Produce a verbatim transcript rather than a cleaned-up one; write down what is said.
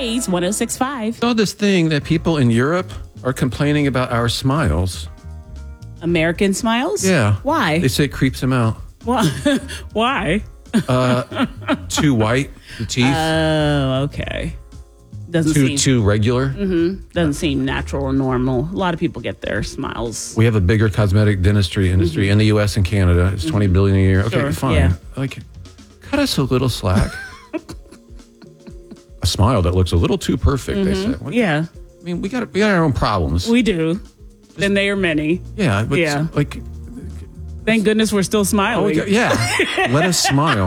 Blaze one oh six point five. Saw this thing that people in Europe are complaining about our smiles. American smiles? Yeah. Why? They say it creeps them out. Why? Why? Uh, too white, the teeth. Oh, okay. Doesn't too seem too regular. Mm-hmm. Doesn't seem natural or normal. A lot of people get their smiles. We have a bigger cosmetic dentistry industry mm-hmm. in the U S and Canada. It's mm-hmm. twenty billion a year. Okay, sure. fine. Yeah. Like, cut us a little slack. A smile that looks a little too perfect. Mm-hmm. They said. What? Yeah. I mean, we got we got our own problems. We do. Just, and they are many. Yeah. But yeah. Like. Thank goodness we're still smiling. Oh, yeah. Let us smile.